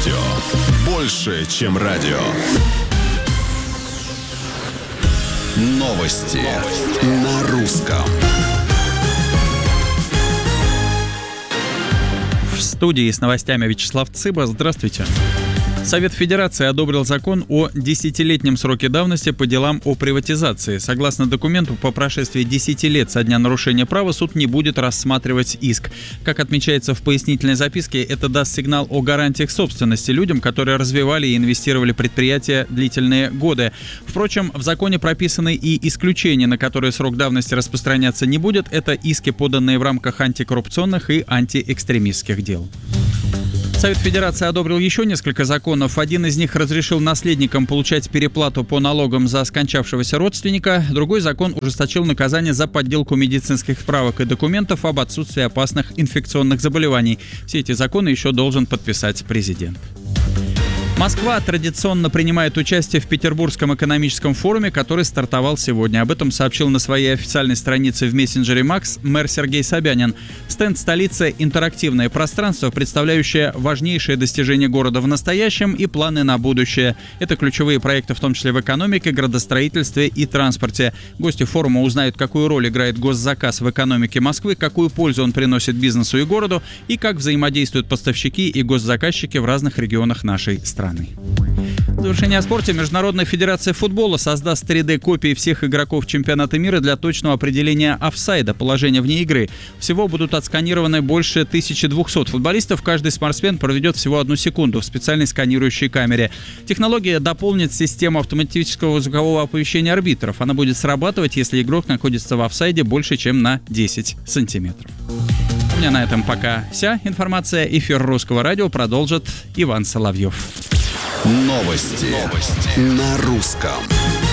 Радио. Больше, чем радио. Новости на русском. В студии с новостями Вячеслав Цыба. Здравствуйте. Совет Федерации одобрил закон о 10-летнем сроке давности по делам о приватизации. Согласно документу, по прошествии 10 лет со дня нарушения права суд не будет рассматривать иск. Как отмечается в пояснительной записке, это даст сигнал о гарантиях собственности людям, которые развивали и инвестировали в предприятия длительные годы. Впрочем, в законе прописаны и исключения, на которые срок давности распространяться не будет. Это иски, поданные в рамках антикоррупционных и антиэкстремистских дел. Совет Федерации одобрил еще несколько законов. Один из них разрешил наследникам получать переплату по налогам за скончавшегося родственника. Другой закон ужесточил наказание за подделку медицинских справок и документов об отсутствии опасных инфекционных заболеваний. Все эти законы еще должен подписать президент. Москва традиционно принимает участие в Петербургском экономическом форуме, который стартовал сегодня. Об этом сообщил на своей официальной странице в мессенджере Макс мэр Сергей Собянин. Стенд столицы – интерактивное пространство, представляющее важнейшие достижения города в настоящем и планы на будущее. Это ключевые проекты, в том числе в экономике, градостроительстве и транспорте. Гости форума узнают, какую роль играет госзаказ в экономике Москвы, какую пользу он приносит бизнесу и городу, и как взаимодействуют поставщики и госзаказчики в разных регионах нашей страны. В завершение о спорте. Международная федерация футбола создаст 3D-копии всех игроков чемпионата мира для точного определения офсайда, положения вне игры. Всего будут отсканированы больше 1200 футболистов. Каждый спортсмен проведет всего 1 секунду в специальной сканирующей камере. Технология дополнит систему автоматического звукового оповещения арбитров. Она будет срабатывать, если игрок находится в офсайде больше, чем на 10 сантиметров. У меня на этом пока вся информация. Эфир Русского радио продолжит Иван Соловьев. Новости на русском.